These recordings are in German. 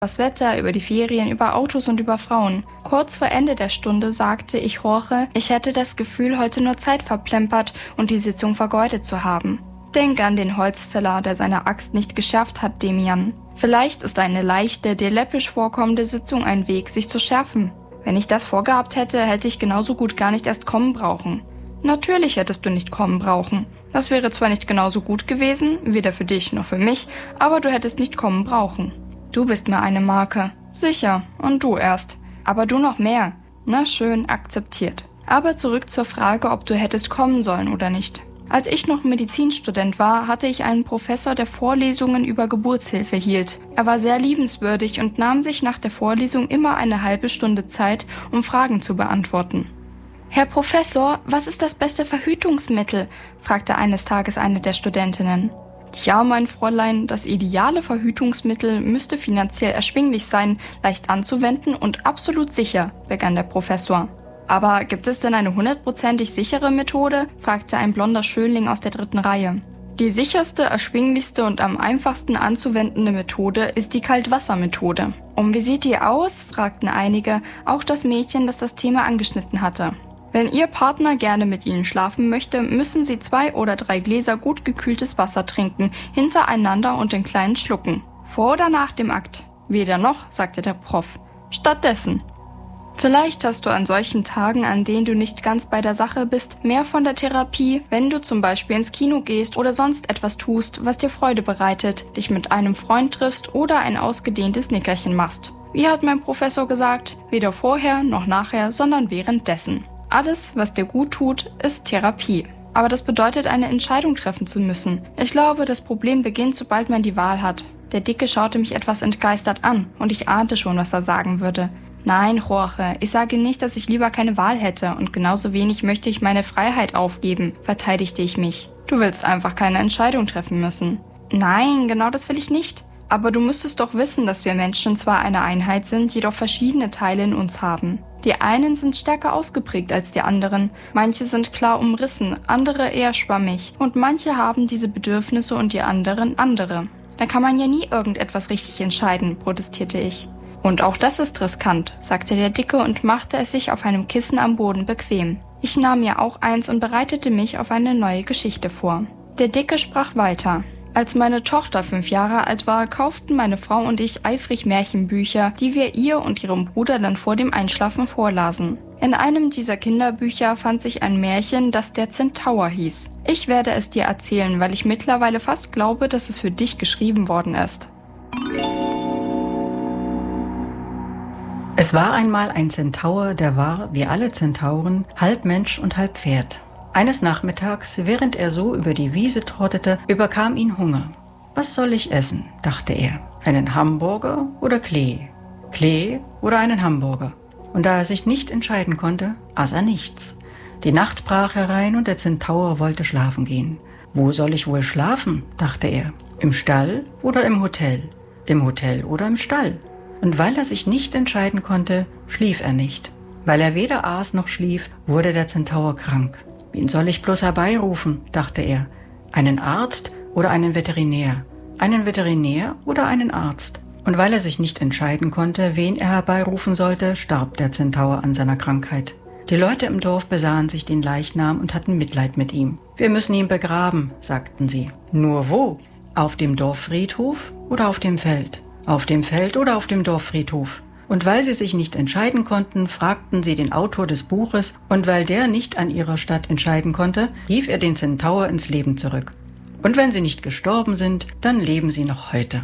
das Wetter, über die Ferien, über Autos und über Frauen. Kurz vor Ende der Stunde sagte ich Jorge, ich hätte das Gefühl, heute nur Zeit verplempert und die Sitzung vergeudet zu haben. Denk an den Holzfäller, der seine Axt nicht geschärft hat, Demian. Vielleicht ist eine leichte, dir läppisch vorkommende Sitzung ein Weg, sich zu schärfen. Wenn ich das vorgehabt hätte, hätte ich genauso gut gar nicht erst kommen brauchen. Natürlich hättest du nicht kommen brauchen. Das wäre zwar nicht genauso gut gewesen, weder für dich noch für mich, aber du hättest nicht kommen brauchen. Du bist mir eine Marke. Sicher, und du erst. Aber du noch mehr. Na schön, akzeptiert. Aber zurück zur Frage, ob du hättest kommen sollen oder nicht. Als ich noch Medizinstudent war, hatte ich einen Professor, der Vorlesungen über Geburtshilfe hielt. Er war sehr liebenswürdig und nahm sich nach der Vorlesung immer eine halbe Stunde Zeit, um Fragen zu beantworten. »Herr Professor, was ist das beste Verhütungsmittel?« fragte eines Tages eine der Studentinnen. »Ja, mein Fräulein, das ideale Verhütungsmittel müsste finanziell erschwinglich sein, leicht anzuwenden und absolut sicher«, begann der Professor. »Aber gibt es denn eine 100%ig sichere Methode?« fragte ein blonder Schönling aus der 3. Reihe. »Die sicherste, erschwinglichste und am einfachsten anzuwendende Methode ist die Kaltwassermethode.« »Und wie sieht die aus?« fragten einige, auch das Mädchen, das das Thema angeschnitten hatte. »Wenn Ihr Partner gerne mit Ihnen schlafen möchte, müssen Sie 2 oder 3 Gläser gut gekühltes Wasser trinken, hintereinander und in kleinen Schlucken. Vor oder nach dem Akt?« »Weder noch«, sagte der Prof. »Stattdessen.« Vielleicht hast du an solchen Tagen, an denen du nicht ganz bei der Sache bist, mehr von der Therapie, wenn du zum Beispiel ins Kino gehst oder sonst etwas tust, was dir Freude bereitet, dich mit einem Freund triffst oder ein ausgedehntes Nickerchen machst. Wie hat mein Professor gesagt, weder vorher noch nachher, sondern währenddessen. Alles, was dir gut tut, ist Therapie. Aber das bedeutet, eine Entscheidung treffen zu müssen. Ich glaube, das Problem beginnt, sobald man die Wahl hat. Der Dicke schaute mich etwas entgeistert an und ich ahnte schon, was er sagen würde. Nein, Jorge, ich sage nicht, dass ich lieber keine Wahl hätte und genauso wenig möchte ich meine Freiheit aufgeben, verteidigte ich mich. Du willst einfach keine Entscheidung treffen müssen. Nein, genau das will ich nicht. Aber du müsstest doch wissen, dass wir Menschen zwar eine Einheit sind, jedoch verschiedene Teile in uns haben. Die einen sind stärker ausgeprägt als die anderen, manche sind klar umrissen, andere eher schwammig und manche haben diese Bedürfnisse und die anderen andere. Da kann man ja nie irgendetwas richtig entscheiden, protestierte ich. Und auch das ist riskant, sagte der Dicke und machte es sich auf einem Kissen am Boden bequem. Ich nahm mir auch eins und bereitete mich auf eine neue Geschichte vor. Der Dicke sprach weiter. Als meine Tochter 5 Jahre alt war, kauften meine Frau und ich eifrig Märchenbücher, die wir ihr und ihrem Bruder dann vor dem Einschlafen vorlasen. In einem dieser Kinderbücher fand sich ein Märchen, das der Zentaur hieß. Ich werde es dir erzählen, weil ich mittlerweile fast glaube, dass es für dich geschrieben worden ist. Es war einmal ein Zentaur, der war, wie alle Zentauren, halb Mensch und halb Pferd. Eines Nachmittags, während er so über die Wiese trottete, überkam ihn Hunger. Was soll ich essen, dachte er. Einen Hamburger oder Klee? Klee oder einen Hamburger? Und da er sich nicht entscheiden konnte, aß er nichts. Die Nacht brach herein und der Zentaur wollte schlafen gehen. Wo soll ich wohl schlafen, dachte er. Im Stall oder im Hotel? Im Hotel oder im Stall? Und weil er sich nicht entscheiden konnte, schlief er nicht. Weil er weder aß noch schlief, wurde der Zentaur krank. Wen soll ich bloß herbeirufen, dachte er. Einen Arzt oder einen Veterinär? Einen Veterinär oder einen Arzt? Und weil er sich nicht entscheiden konnte, wen er herbeirufen sollte, starb der Zentaur an seiner Krankheit. Die Leute im Dorf besahen sich den Leichnam und hatten Mitleid mit ihm. Wir müssen ihn begraben, sagten sie. Nur wo? Auf dem Dorffriedhof oder auf dem Feld? Auf dem Feld oder auf dem Dorffriedhof? Und weil sie sich nicht entscheiden konnten, fragten sie den Autor des Buches, und weil der nicht an ihrer Stadt entscheiden konnte, rief er den Zentaur ins Leben zurück. Und wenn sie nicht gestorben sind, dann leben sie noch heute.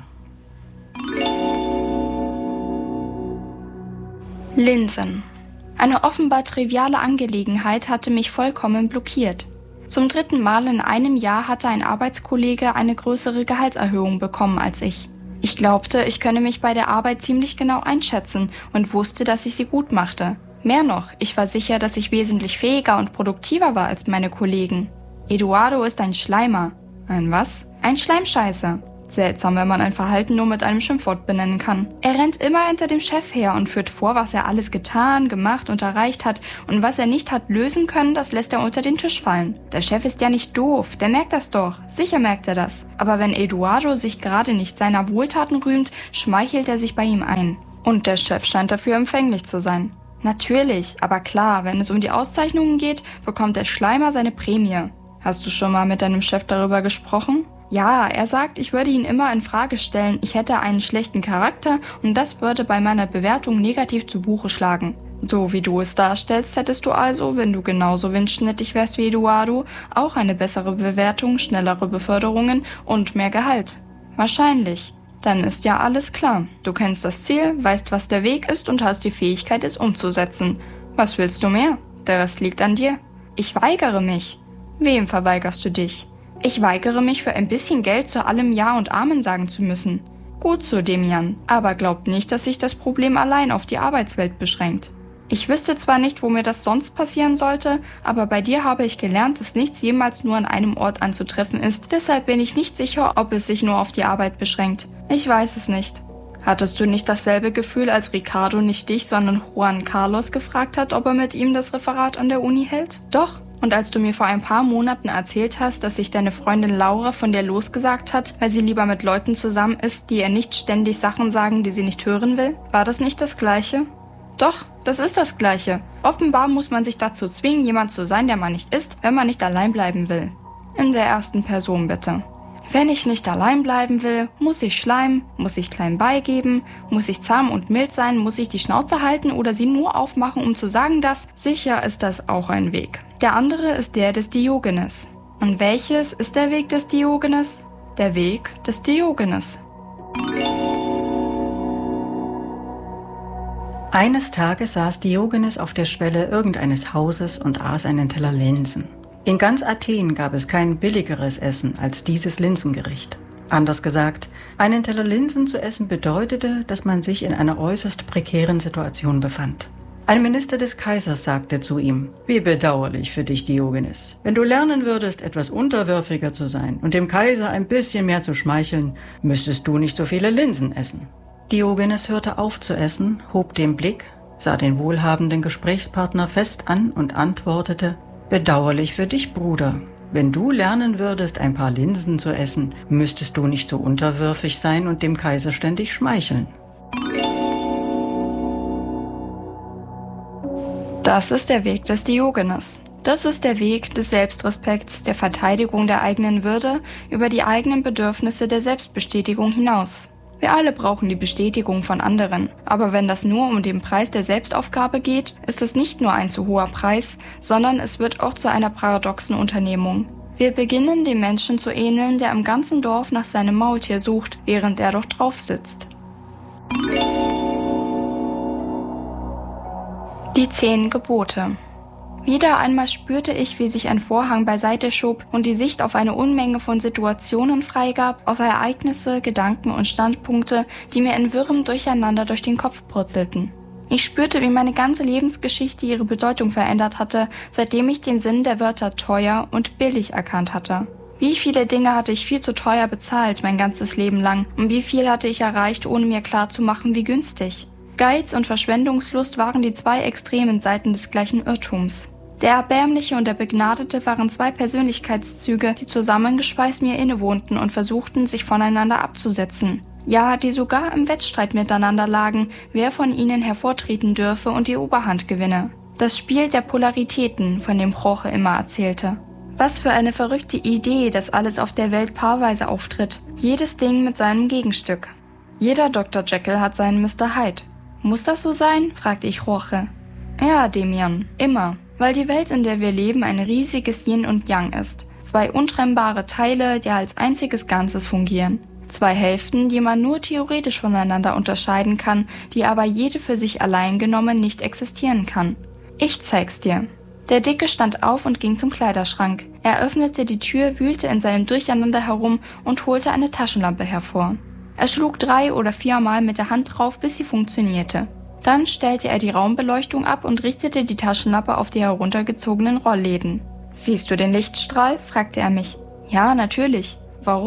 Linsen. Eine offenbar triviale Angelegenheit hatte mich vollkommen blockiert. Zum 3. Mal in einem Jahr hatte ein Arbeitskollege eine größere Gehaltserhöhung bekommen als ich. Ich glaubte, ich könne mich bei der Arbeit ziemlich genau einschätzen und wusste, dass ich sie gut machte. Mehr noch, ich war sicher, dass ich wesentlich fähiger und produktiver war als meine Kollegen. Eduardo ist ein Schleimer. Ein was? Ein Schleimscheißer. Seltsam, wenn man ein Verhalten nur mit einem Schimpfwort benennen kann. Er rennt immer hinter dem Chef her und führt vor, was er alles getan, gemacht und erreicht hat. Und was er nicht hat lösen können, das lässt er unter den Tisch fallen. Der Chef ist ja nicht doof, der merkt das doch. Sicher merkt er das. Aber wenn Eduardo sich gerade nicht seiner Wohltaten rühmt, schmeichelt er sich bei ihm ein. Und der Chef scheint dafür empfänglich zu sein. Natürlich, aber klar, wenn es um die Auszeichnungen geht, bekommt der Schleimer seine Prämie. Hast du schon mal mit deinem Chef darüber gesprochen? Ja, er sagt, ich würde ihn immer in Frage stellen, ich hätte einen schlechten Charakter und das würde bei meiner Bewertung negativ zu Buche schlagen. So wie du es darstellst, hättest du also, wenn du genauso windschnittig wärst wie Eduardo, auch eine bessere Bewertung, schnellere Beförderungen und mehr Gehalt. Wahrscheinlich. Dann ist ja alles klar. Du kennst das Ziel, weißt, was der Weg ist und hast die Fähigkeit, es umzusetzen. Was willst du mehr? Der Rest liegt an dir. Ich weigere mich. Wem verweigerst du dich? Ich weigere mich, für ein bisschen Geld zu allem Ja und Amen sagen zu müssen. Gut so, Demian, aber glaubt nicht, dass sich das Problem allein auf die Arbeitswelt beschränkt. Ich wüsste zwar nicht, wo mir das sonst passieren sollte, aber bei dir habe ich gelernt, dass nichts jemals nur an einem Ort anzutreffen ist. Deshalb bin ich nicht sicher, ob es sich nur auf die Arbeit beschränkt. Ich weiß es nicht. Hattest du nicht dasselbe Gefühl, als Ricardo nicht dich, sondern Juan Carlos gefragt hat, ob er mit ihm das Referat an der Uni hält? Doch. Und als du mir vor ein paar Monaten erzählt hast, dass sich deine Freundin Laura von dir losgesagt hat, weil sie lieber mit Leuten zusammen ist, die ihr nicht ständig Sachen sagen, die sie nicht hören will, war das nicht das Gleiche? Doch, das ist das Gleiche. Offenbar muss man sich dazu zwingen, jemand zu sein, der man nicht ist, wenn man nicht allein bleiben will. In der ersten Person bitte. Wenn ich nicht allein bleiben will, muss ich schleimen, muss ich klein beigeben, muss ich zahm und mild sein, muss ich die Schnauze halten oder sie nur aufmachen, um zu sagen, dass sicher ist das auch ein Weg. Der andere ist der des Diogenes. Und welches ist der Weg des Diogenes? Der Weg des Diogenes. Eines Tages saß Diogenes auf der Schwelle irgendeines Hauses und aß einen Teller Linsen. In ganz Athen gab es kein billigeres Essen als dieses Linsengericht. Anders gesagt, einen Teller Linsen zu essen bedeutete, dass man sich in einer äußerst prekären Situation befand. Ein Minister des Kaisers sagte zu ihm: Wie bedauerlich für dich, Diogenes. Wenn du lernen würdest, etwas unterwürfiger zu sein und dem Kaiser ein bisschen mehr zu schmeicheln, müsstest du nicht so viele Linsen essen. Diogenes hörte auf zu essen, hob den Blick, sah den wohlhabenden Gesprächspartner fest an und antwortete: Bedauerlich für dich, Bruder. Wenn du lernen würdest, ein paar Linsen zu essen, müsstest du nicht so unterwürfig sein und dem Kaiser ständig schmeicheln. Das ist der Weg des Diogenes. Das ist der Weg des Selbstrespekts, der Verteidigung der eigenen Würde über die eigenen Bedürfnisse der Selbstbestätigung hinaus. Wir alle brauchen die Bestätigung von anderen, aber wenn das nur um den Preis der Selbstaufgabe geht, ist es nicht nur ein zu hoher Preis, sondern es wird auch zu einer paradoxen Unternehmung. Wir beginnen dem Menschen zu ähneln, der im ganzen Dorf nach seinem Maultier sucht, während er doch drauf sitzt. Die 10 Gebote. Wieder einmal spürte ich, wie sich ein Vorhang beiseite schob und die Sicht auf eine Unmenge von Situationen freigab, auf Ereignisse, Gedanken und Standpunkte, die mir in wirrem Durcheinander durch den Kopf purzelten. Ich spürte, wie meine ganze Lebensgeschichte ihre Bedeutung verändert hatte, seitdem ich den Sinn der Wörter teuer und billig erkannt hatte. Wie viele Dinge hatte ich viel zu teuer bezahlt, mein ganzes Leben lang, und wie viel hatte ich erreicht, ohne mir klarzumachen, wie günstig. Geiz und Verschwendungslust waren die 2 extremen Seiten des gleichen Irrtums. Der Erbärmliche und der Begnadete waren 2 Persönlichkeitszüge, die zusammengespeist mir innewohnten und versuchten, sich voneinander abzusetzen. Ja, die sogar im Wettstreit miteinander lagen, wer von ihnen hervortreten dürfe und die Oberhand gewinne. Das Spiel der Polaritäten, von dem Jorge immer erzählte. Was für eine verrückte Idee, dass alles auf der Welt paarweise auftritt. Jedes Ding mit seinem Gegenstück. Jeder Dr. Jekyll hat seinen Mr. Hyde. Muss das so sein? Fragte ich Jorge. Ja, Demian, immer. Weil die Welt, in der wir leben, ein riesiges Yin und Yang ist. 2 untrennbare Teile, die als einziges Ganzes fungieren. 2 Hälften, die man nur theoretisch voneinander unterscheiden kann, die aber jede für sich allein genommen nicht existieren kann. Ich zeig's dir. Der Dicke stand auf und ging zum Kleiderschrank. Er öffnete die Tür, wühlte in seinem Durcheinander herum und holte eine Taschenlampe hervor. Er schlug 3 oder 4 Mal mit der Hand drauf, bis sie funktionierte. Dann stellte er die Raumbeleuchtung ab und richtete die Taschenlampe auf die heruntergezogenen Rollläden. »Siehst du den Lichtstrahl?« fragte er mich. »Ja, natürlich. Warum?«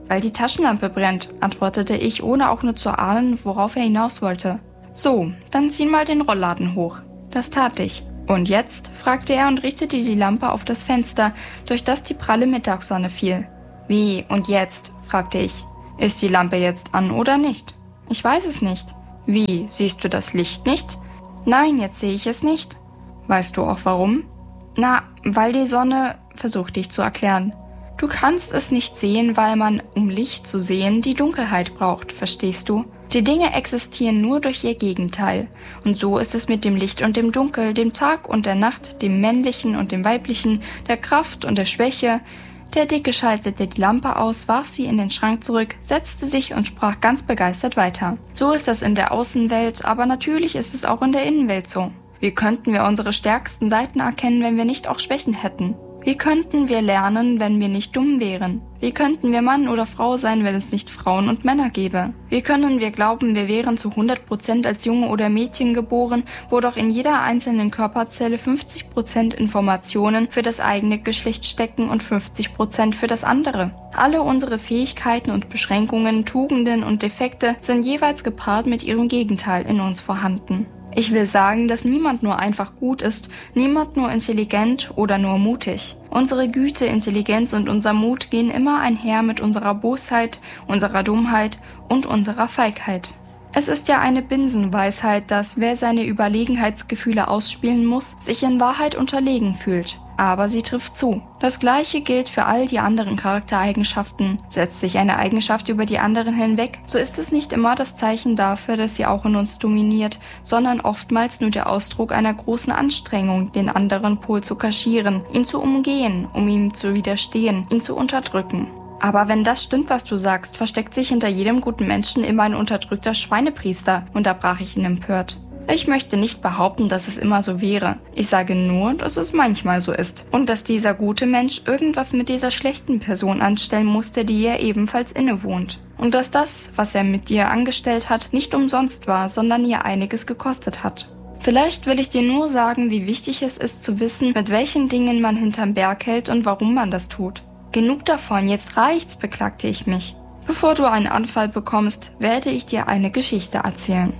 Weil die Taschenlampe brennt, antwortete ich, ohne auch nur zu ahnen, worauf er hinaus wollte. So, dann zieh mal den Rollladen hoch. Das tat ich. Und jetzt? Fragte er und richtete die Lampe auf das Fenster, durch das die pralle Mittagssonne fiel. Wie, und jetzt? Fragte ich. Ist die Lampe jetzt an oder nicht? Ich weiß es nicht. Wie, siehst du das Licht nicht? Nein, jetzt sehe ich es nicht. Weißt du auch warum? Na, weil die Sonne, versuchte ich zu erklären. Du kannst es nicht sehen, weil man, um Licht zu sehen, die Dunkelheit braucht, verstehst du? Die Dinge existieren nur durch ihr Gegenteil. Und so ist es mit dem Licht und dem Dunkel, dem Tag und der Nacht, dem Männlichen und dem Weiblichen, der Kraft und der Schwäche. Der Dicke schaltete die Lampe aus, warf sie in den Schrank zurück, setzte sich und sprach ganz begeistert weiter. So ist das in der Außenwelt, aber natürlich ist es auch in der Innenwelt so. Wie könnten wir unsere stärksten Seiten erkennen, wenn wir nicht auch Schwächen hätten? Wie könnten wir lernen, wenn wir nicht dumm wären? Wie könnten wir Mann oder Frau sein, wenn es nicht Frauen und Männer gäbe? Wie können wir glauben, wir wären zu 100% als Junge oder Mädchen geboren, wo doch in jeder einzelnen Körperzelle 50% Informationen für das eigene Geschlecht stecken und 50% für das andere? Alle unsere Fähigkeiten und Beschränkungen, Tugenden und Defekte sind jeweils gepaart mit ihrem Gegenteil in uns vorhanden. Ich will sagen, dass niemand nur einfach gut ist, niemand nur intelligent oder nur mutig. Unsere Güte, Intelligenz und unser Mut gehen immer einher mit unserer Bosheit, unserer Dummheit und unserer Feigheit. Es ist ja eine Binsenweisheit, dass wer seine Überlegenheitsgefühle ausspielen muss, sich in Wahrheit unterlegen fühlt. Aber sie trifft zu. Das Gleiche gilt für all die anderen Charaktereigenschaften. Setzt sich eine Eigenschaft über die anderen hinweg, so ist es nicht immer das Zeichen dafür, dass sie auch in uns dominiert, sondern oftmals nur der Ausdruck einer großen Anstrengung, den anderen Pol zu kaschieren, ihn zu umgehen, um ihm zu widerstehen, ihn zu unterdrücken. Aber wenn das stimmt, was du sagst, versteckt sich hinter jedem guten Menschen immer ein unterdrückter Schweinepriester, unterbrach ich ihn empört. Ich möchte nicht behaupten, dass es immer so wäre. Ich sage nur, dass es manchmal so ist. Und dass dieser gute Mensch irgendwas mit dieser schlechten Person anstellen musste, die ihr ebenfalls innewohnt. Und dass das, was er mit dir angestellt hat, nicht umsonst war, sondern ihr einiges gekostet hat. Vielleicht will ich dir nur sagen, wie wichtig es ist zu wissen, mit welchen Dingen man hinterm Berg hält und warum man das tut. Genug davon, jetzt reicht's, beklagte ich mich. Bevor du einen Anfall bekommst, werde ich dir eine Geschichte erzählen.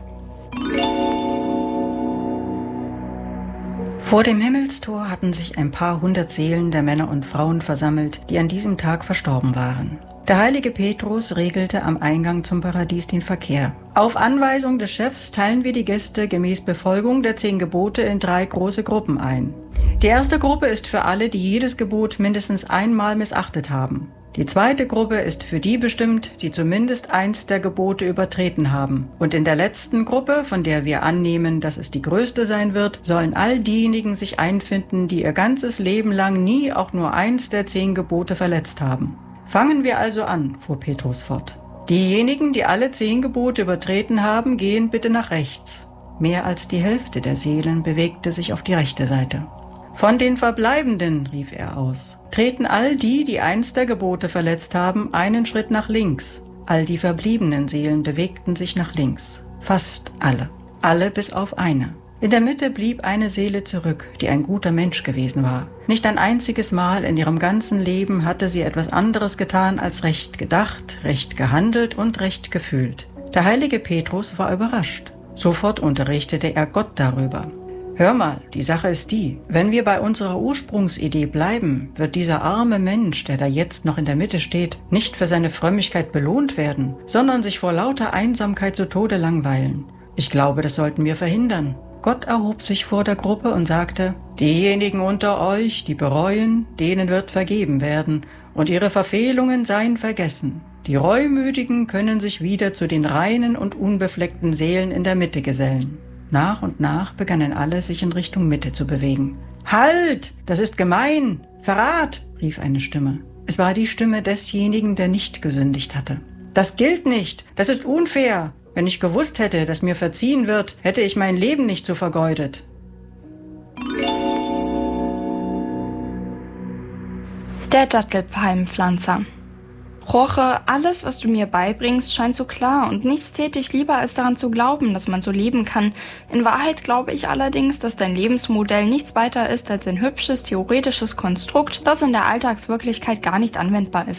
Vor dem Himmelstor hatten sich ein paar hundert Seelen der Männer und Frauen versammelt, die an diesem Tag verstorben waren. Der heilige Petrus regelte am Eingang zum Paradies den Verkehr. Auf Anweisung des Chefs teilen wir die Gäste gemäß Befolgung der 10 Gebote in 3 große Gruppen ein. Die erste Gruppe ist für alle, die jedes Gebot mindestens einmal missachtet haben. Die zweite Gruppe ist für die bestimmt, die zumindest eins der Gebote übertreten haben. Und in der letzten Gruppe, von der wir annehmen, dass es die größte sein wird, sollen all diejenigen sich einfinden, die ihr ganzes Leben lang nie auch nur eins der 10 Gebote verletzt haben. Fangen wir also an, fuhr Petrus fort. Diejenigen, die alle 10 Gebote übertreten haben, gehen bitte nach rechts. Mehr als die Hälfte der Seelen bewegte sich auf die rechte Seite. Von den Verbleibenden, rief er aus, treten all die, die eins der Gebote verletzt haben, einen Schritt nach links. All die verbliebenen Seelen bewegten sich nach links. Fast alle. Alle bis auf eine. In der Mitte blieb eine Seele zurück, die ein guter Mensch gewesen war. Nicht ein einziges Mal in ihrem ganzen Leben hatte sie etwas anderes getan als recht gedacht, recht gehandelt und recht gefühlt. Der heilige Petrus war überrascht. Sofort unterrichtete er Gott darüber. Hör mal, die Sache ist die, wenn wir bei unserer Ursprungsidee bleiben, wird dieser arme Mensch, der da jetzt noch in der Mitte steht, nicht für seine Frömmigkeit belohnt werden, sondern sich vor lauter Einsamkeit zu Tode langweilen. Ich glaube, das sollten wir verhindern. Gott erhob sich vor der Gruppe und sagte, diejenigen unter euch, die bereuen, denen wird vergeben werden, und ihre Verfehlungen seien vergessen. Die Reumütigen können sich wieder zu den reinen und unbefleckten Seelen in der Mitte gesellen. Nach und nach begannen alle, sich in Richtung Mitte zu bewegen. »Halt! Das ist gemein! Verrat!« rief eine Stimme. Es war die Stimme desjenigen, der nicht gesündigt hatte. »Das gilt nicht! Das ist unfair! Wenn ich gewusst hätte, dass mir verziehen wird, hätte ich mein Leben nicht so vergeudet.« Der Dattelpalmpflanzer. Jorge, alles, was du mir beibringst, scheint so klar und nichts täte ich lieber, als daran zu glauben, dass man so leben kann. In Wahrheit glaube ich allerdings, dass dein Lebensmodell nichts weiter ist als ein hübsches, theoretisches Konstrukt, das in der Alltagswirklichkeit gar nicht anwendbar ist.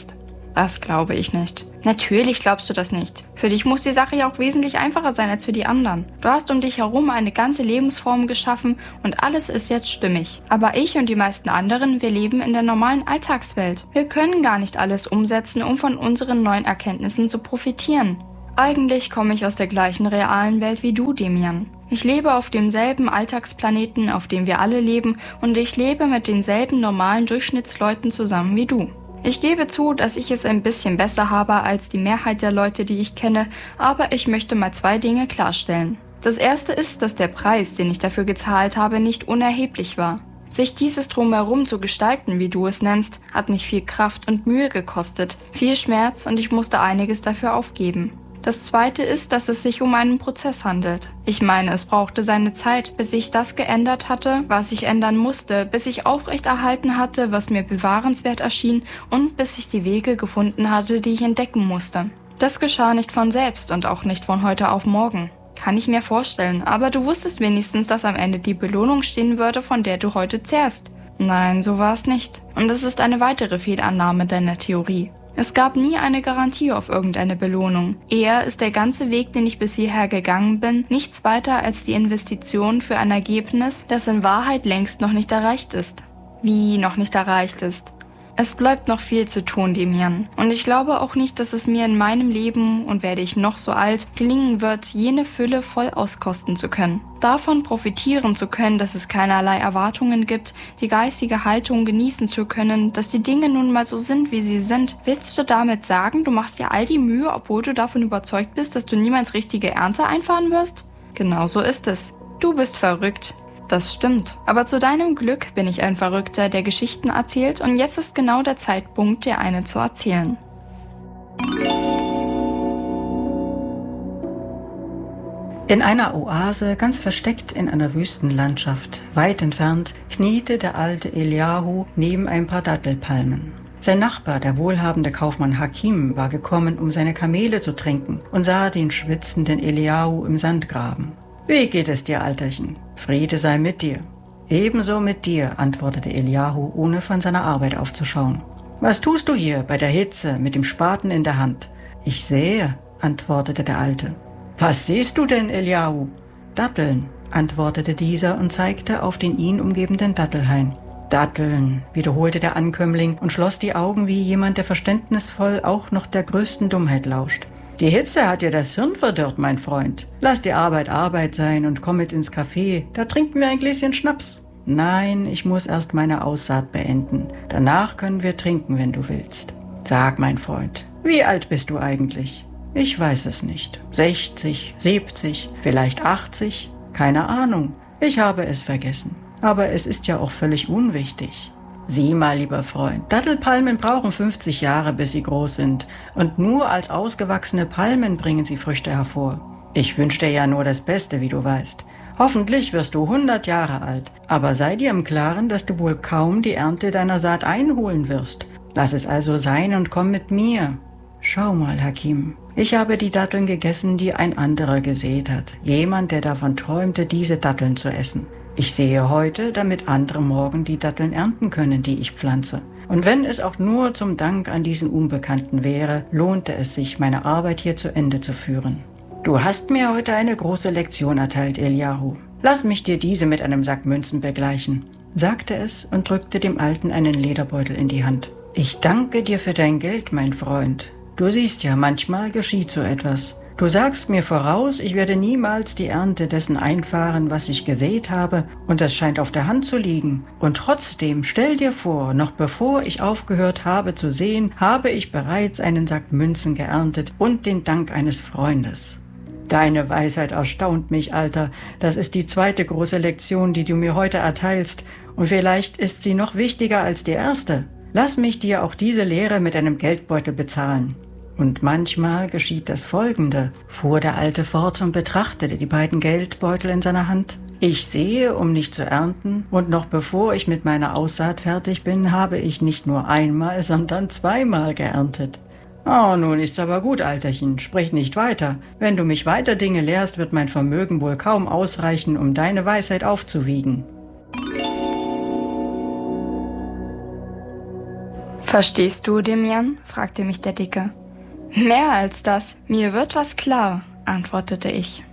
Das glaube ich nicht. Natürlich glaubst du das nicht. Für dich muss die Sache ja auch wesentlich einfacher sein als für die anderen. Du hast um dich herum eine ganze Lebensform geschaffen und alles ist jetzt stimmig. Aber ich und die meisten anderen, wir leben in der normalen Alltagswelt. Wir können gar nicht alles umsetzen, um von unseren neuen Erkenntnissen zu profitieren. Eigentlich komme ich aus der gleichen realen Welt wie du, Demian. Ich lebe auf demselben Alltagsplaneten, auf dem wir alle leben, und ich lebe mit denselben normalen Durchschnittsleuten zusammen wie du. Ich gebe zu, dass ich es ein bisschen besser habe als die Mehrheit der Leute, die ich kenne, aber ich möchte mal 2 Dinge klarstellen. Das erste ist, dass der Preis, den ich dafür gezahlt habe, nicht unerheblich war. Sich dieses Drumherum zu gestalten, wie du es nennst, hat mich viel Kraft und Mühe gekostet, viel Schmerz und ich musste einiges dafür aufgeben. Das zweite ist, dass es sich um einen Prozess handelt. Ich meine, es brauchte seine Zeit, bis ich das geändert hatte, was ich ändern musste, bis ich aufrechterhalten hatte, was mir bewahrenswert erschien und bis ich die Wege gefunden hatte, die ich entdecken musste. Das geschah nicht von selbst und auch nicht von heute auf morgen. Kann ich mir vorstellen, aber du wusstest wenigstens, dass am Ende die Belohnung stehen würde, von der du heute zehrst. Nein, so war es nicht. Und es ist eine weitere Fehlannahme deiner Theorie. Es gab nie eine Garantie auf irgendeine Belohnung. Eher ist der ganze Weg, den ich bis hierher gegangen bin, nichts weiter als die Investition für ein Ergebnis, das in Wahrheit längst noch nicht erreicht ist. Wie noch nicht erreicht ist? Es bleibt noch viel zu tun, Demian. Und ich glaube auch nicht, dass es mir in meinem Leben, und werde ich noch so alt, gelingen wird, jene Fülle voll auskosten zu können. Davon profitieren zu können, dass es keinerlei Erwartungen gibt, die geistige Haltung genießen zu können, dass die Dinge nun mal so sind, wie sie sind. Willst du damit sagen, du machst dir all die Mühe, obwohl du davon überzeugt bist, dass du niemals richtige Ernte einfahren wirst? Genau so ist es. Du bist verrückt. Das stimmt. Aber zu deinem Glück bin ich ein Verrückter, der Geschichten erzählt, und jetzt ist genau der Zeitpunkt, dir eine zu erzählen. In einer Oase, ganz versteckt in einer Wüstenlandschaft, weit entfernt, kniete der alte Eliahu neben ein paar Dattelpalmen. Sein Nachbar, der wohlhabende Kaufmann Hakim, war gekommen, um seine Kamele zu tränken, und sah den schwitzenden Eliahu im Sand graben. »Wie geht es dir, Alterchen? Friede sei mit dir.« »Ebenso mit dir«, antwortete Eliahu, ohne von seiner Arbeit aufzuschauen. »Was tust du hier bei der Hitze mit dem Spaten in der Hand?« »Ich sähe«, antwortete der Alte. »Was siehst du denn, Eliahu?« »Datteln«, antwortete dieser und zeigte auf den ihn umgebenden Dattelhain. »Datteln«, wiederholte der Ankömmling und schloss die Augen wie jemand, der verständnisvoll auch noch der größten Dummheit lauscht. »Die Hitze hat dir das Hirn verdorrt, mein Freund. Lass die Arbeit Arbeit sein und komm mit ins Café. Da trinken wir ein Gläschen Schnaps.« »Nein, ich muss erst meine Aussaat beenden. Danach können wir trinken, wenn du willst.« »Sag, mein Freund, wie alt bist du eigentlich?« »Ich weiß es nicht. 60, 70, vielleicht 80? Keine Ahnung. Ich habe es vergessen. Aber es ist ja auch völlig unwichtig.« »Sieh mal, lieber Freund, Dattelpalmen brauchen 50 Jahre, bis sie groß sind. Und nur als ausgewachsene Palmen bringen sie Früchte hervor. Ich wünsche dir ja nur das Beste, wie du weißt. Hoffentlich wirst du 100 Jahre alt. Aber sei dir im Klaren, dass du wohl kaum die Ernte deiner Saat einholen wirst. Lass es also sein und komm mit mir.« »Schau mal, Hakim, ich habe die Datteln gegessen, die ein anderer gesät hat. Jemand, der davon träumte, diese Datteln zu essen. Ich sehe heute, damit andere morgen die Datteln ernten können, die ich pflanze. Und wenn es auch nur zum Dank an diesen Unbekannten wäre, lohnte es sich, meine Arbeit hier zu Ende zu führen. Du hast mir heute eine große Lektion erteilt, Eliahu. Lass mich dir diese mit einem Sack Münzen begleichen«, sagte es und drückte dem Alten einen Lederbeutel in die Hand. »Ich danke dir für dein Geld, mein Freund. Du siehst ja, manchmal geschieht so etwas. Du sagst mir voraus, ich werde niemals die Ernte dessen einfahren, was ich gesät habe, und das scheint auf der Hand zu liegen. Und trotzdem, stell dir vor, noch bevor ich aufgehört habe zu säen, habe ich bereits einen Sack Münzen geerntet und den Dank eines Freundes.« »Deine Weisheit erstaunt mich, Alter. Das ist die zweite große Lektion, die du mir heute erteilst. Und vielleicht ist sie noch wichtiger als die erste. Lass mich dir auch diese Lehre mit einem Geldbeutel bezahlen.« »Und manchmal geschieht das Folgende«, fuhr der Alte fort und betrachtete die beiden Geldbeutel in seiner Hand. »Ich sehe, um nicht zu ernten, und noch bevor ich mit meiner Aussaat fertig bin, habe ich nicht nur einmal, sondern zweimal geerntet.« »Oh, nun ist's aber gut, Alterchen, sprich nicht weiter. Wenn du mich weiter Dinge lehrst, wird mein Vermögen wohl kaum ausreichen, um deine Weisheit aufzuwiegen.« »Verstehst du, Demian?« fragte mich der Dicke. »Mehr als das. Mir wird was klar«, antwortete ich.